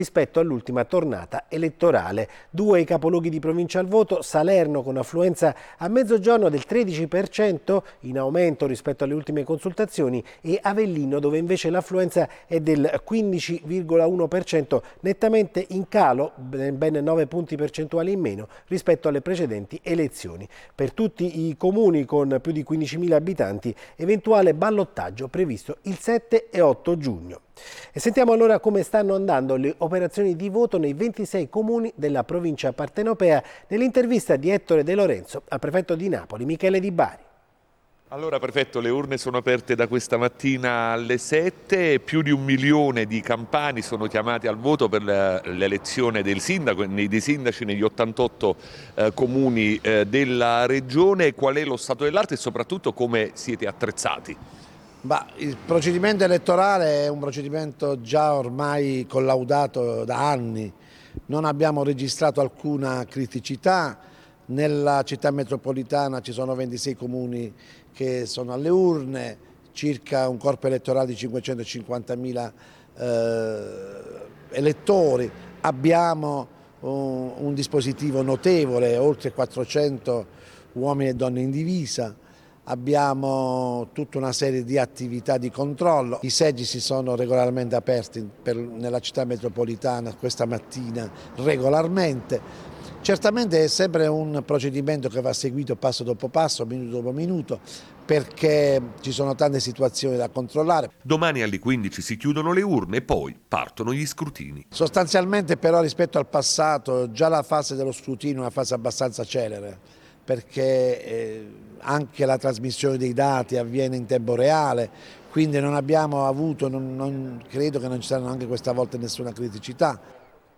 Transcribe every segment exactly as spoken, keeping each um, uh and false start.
rispetto all'ultima tornata elettorale. Due i capoluoghi di provincia al voto: Salerno con affluenza a mezzogiorno del tredici per cento, in aumento rispetto alle ultime consultazioni, e Avellino, dove invece l'affluenza è del quindici virgola uno per cento, nettamente in calo, ben nove punti percentuali in meno rispetto alle precedenti elezioni. Per tutti i comuni con più di quindicimila abitanti, eventuale ballottaggio previsto il sette e otto giugno. E sentiamo allora come stanno andando le operazioni di voto nei ventisei comuni della provincia partenopea nell'intervista di Ettore De Lorenzo al prefetto di Napoli, Michele Di Bari. Allora prefetto, le urne sono aperte da questa mattina alle sette, più di un milione di campani sono chiamati al voto per l'elezione del sindaco, dei sindaci negli ottantotto eh, comuni eh, della regione. Qual è lo stato dell'arte e soprattutto come siete attrezzati? Bah, il procedimento elettorale è un procedimento già ormai collaudato da anni, non abbiamo registrato alcuna criticità. Nella città metropolitana ci sono ventisei comuni che sono alle urne, circa un corpo elettorale di cinquecentocinquantamila eh, elettori. Abbiamo un, un dispositivo notevole, oltre quattrocento uomini e donne in divisa. Abbiamo tutta una serie di attività di controllo, i seggi si sono regolarmente aperti per, nella città metropolitana questa mattina regolarmente. Certamente è sempre un procedimento che va seguito passo dopo passo, minuto dopo minuto, perché ci sono tante situazioni da controllare. Domani alle quindici si chiudono le urne e poi partono gli scrutini. Sostanzialmente però rispetto al passato già la fase dello scrutinio è una fase abbastanza celere, perché eh, anche la trasmissione dei dati avviene in tempo reale, quindi non abbiamo avuto, non, non, credo che non ci saranno anche questa volta nessuna criticità.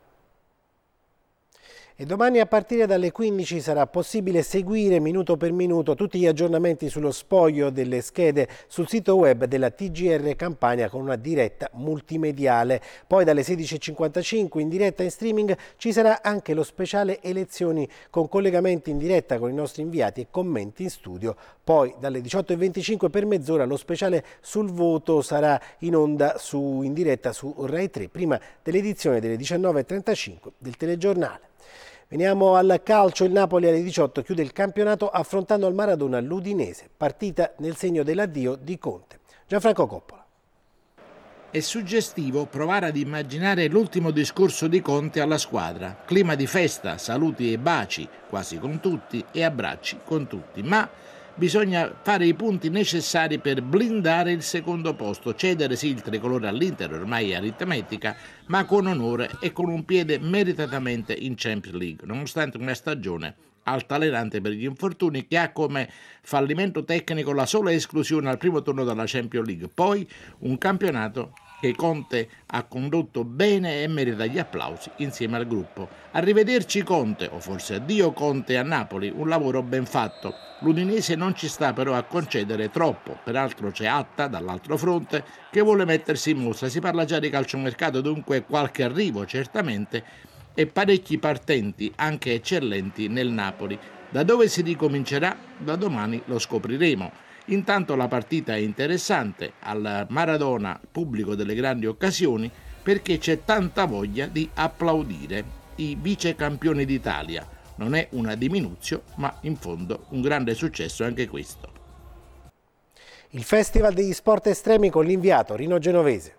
E domani a partire dalle quindici sarà possibile seguire minuto per minuto tutti gli aggiornamenti sullo spoglio delle schede sul sito web della T G R Campania con una diretta multimediale. Poi dalle sedici e cinquantacinque in diretta in streaming ci sarà anche lo speciale elezioni con collegamenti in diretta con i nostri inviati e commenti in studio. Poi dalle diciotto e venticinque per mezz'ora lo speciale sul voto sarà in onda su, in diretta su Rai tre prima dell'edizione delle diciannove e trentacinque del telegiornale. Veniamo al calcio. Il Napoli alle diciotto chiude il campionato affrontando al Maradona l'Udinese, partita nel segno dell'addio di Conte. Gianfranco Coppola. È suggestivo provare ad immaginare l'ultimo discorso di Conte alla squadra. Clima di festa, saluti e baci quasi con tutti e abbracci con tutti, ma bisogna fare i punti necessari per blindare il secondo posto, cedere sì il tricolore all'Inter, ormai è aritmetica, ma con onore e con un piede meritatamente in Champions League, nonostante una stagione altalenante per gli infortuni che ha come fallimento tecnico la sola esclusione al primo turno della Champions League, poi un campionato che Conte ha condotto bene e merita gli applausi insieme al gruppo. Arrivederci Conte, o forse addio Conte a Napoli, un lavoro ben fatto. L'Udinese non ci sta però a concedere troppo, peraltro c'è Atta dall'altro fronte che vuole mettersi in mostra, si parla già di calciomercato, dunque qualche arrivo certamente e parecchi partenti anche eccellenti nel Napoli. Da dove si ricomincerà? Da domani lo scopriremo. Intanto la partita è interessante, al Maradona pubblico delle grandi occasioni, perché c'è tanta voglia di applaudire i vice campioni d'Italia. Non è una diminuzione, ma in fondo un grande successo anche questo. Il Festival degli Sport Estremi con l'inviato Rino Genovese.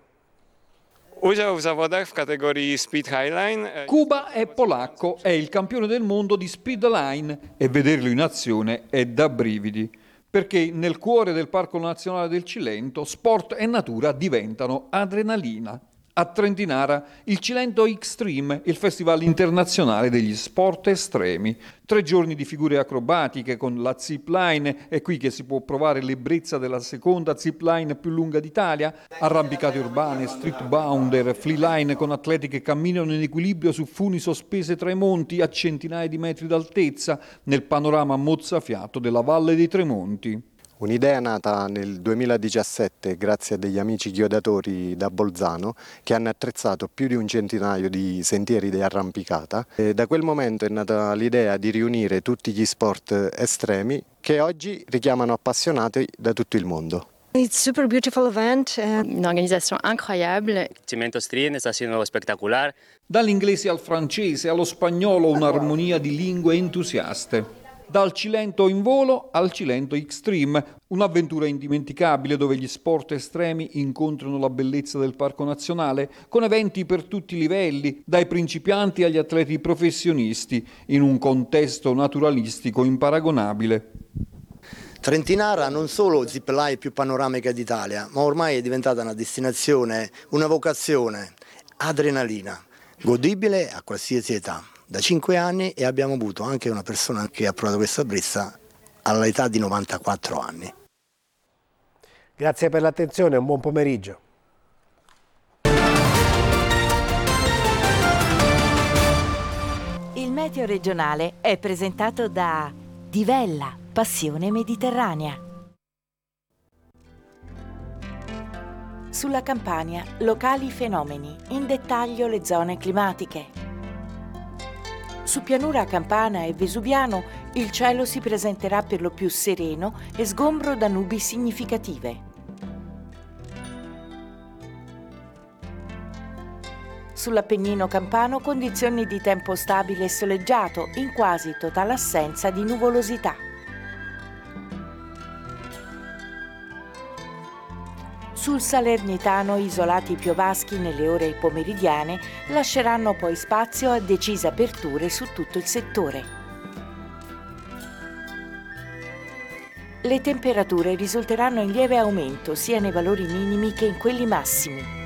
Kuba è polacco, è il campione del mondo di speedline e vederlo in azione è da brividi, perché nel cuore del Parco Nazionale del Cilento sport e natura diventano adrenalina. A Trentinara il Cilento Extreme, il festival internazionale degli sport estremi. Tre giorni di figure acrobatiche con la zipline, è qui che si può provare l'ebbrezza della seconda zipline più lunga d'Italia, arrampicate urbane, street bounder, flyline con atleti che camminano in equilibrio su funi sospese tra i monti a centinaia di metri d'altezza nel panorama mozzafiato della Valle dei Tremonti. Un'idea nata nel duemiladiciassette grazie a degli amici chiodatori da Bolzano che hanno attrezzato più di un centinaio di sentieri di arrampicata. E da quel momento è nata l'idea di riunire tutti gli sport estremi che oggi richiamano appassionati da tutto il mondo. It's super beautiful event. Une organisation incroyable. Cimento Stream sta siendo spettacolare. Dall'inglese al francese, allo spagnolo, un'armonia di lingue entusiaste. Dal Cilento in volo al Cilento Extreme, un'avventura indimenticabile dove gli sport estremi incontrano la bellezza del Parco Nazionale, con eventi per tutti i livelli, dai principianti agli atleti professionisti, in un contesto naturalistico imparagonabile. Trentinara non solo zipline più panoramica d'Italia, ma ormai è diventata una destinazione, una vocazione, adrenalina, godibile a qualsiasi età. Da cinque anni e abbiamo avuto anche una persona che ha provato questa brezza all'età di novantaquattro anni. Grazie per l'attenzione e un buon pomeriggio. Il meteo regionale è presentato da Divella, passione mediterranea. Sulla Campania, locali fenomeni, in dettaglio le zone climatiche. Su pianura campana e vesuviano il cielo si presenterà per lo più sereno e sgombro da nubi significative. Sull'Appennino campano condizioni di tempo stabile e soleggiato in quasi totale assenza di nuvolosità. Sul Salernitano isolati piovaschi nelle ore pomeridiane lasceranno poi spazio a decise aperture su tutto il settore. Le temperature risulteranno in lieve aumento sia nei valori minimi che in quelli massimi.